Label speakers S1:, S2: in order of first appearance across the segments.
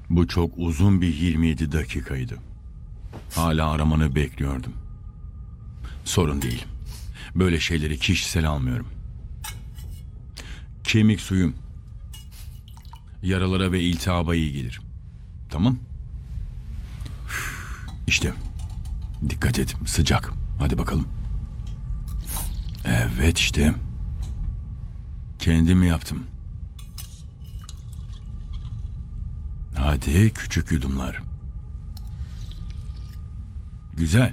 S1: Bu çok uzun bir 27 dakikaydı. Hala aramanı bekliyordum. Sorun değil. Böyle şeyleri kişisel almıyorum. Kemik suyum yaralara ve iltihaba iyi gelir. Tamam? İşte. Dikkat et. Sıcak. Hadi bakalım. Evet işte. Kendim yaptım. Hadi küçük yudumlar. Güzel.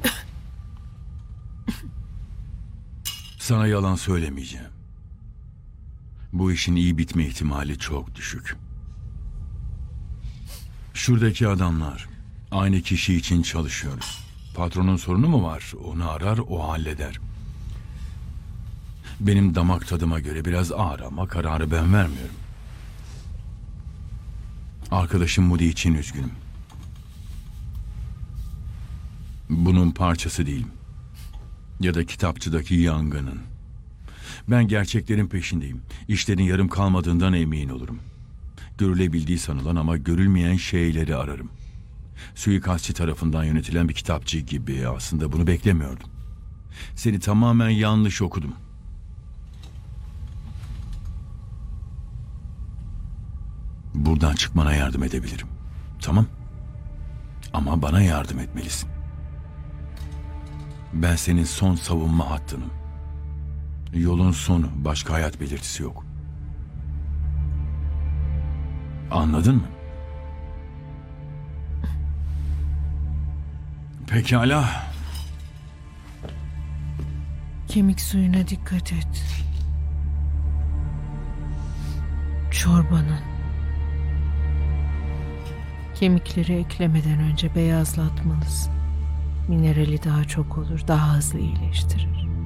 S1: Sana yalan söylemeyeceğim. Bu işin iyi bitme ihtimali çok düşük. Şuradaki adamlar aynı kişi için çalışıyoruz. Patronun sorunu mu var? Onu arar, o halleder. Benim damak tadıma göre biraz ağır ama kararı ben vermiyorum. Arkadaşım Moody için üzgünüm. Bunun parçası değilim. Ya da kitapçıdaki yangının. Ben gerçeklerin peşindeyim. İşlerin yarım kalmadığından emin olurum. Görülebildiği sanılan ama görülmeyen şeyleri ararım. Suikastçı tarafından yönetilen bir kitapçı gibi aslında bunu beklemiyordum. Seni tamamen yanlış okudum. Buradan çıkmana yardım edebilirim. Tamam. Ama bana yardım etmelisin. Ben senin son savunma hattınım. Yolun sonu, başka hayat belirtisi yok. Anladın mı? Pekala.
S2: Kemik suyuna dikkat et. Çorbanın. Kemikleri eklemeden önce beyazlatmalısın. Minerali daha çok olur, daha hızlı iyileştirir.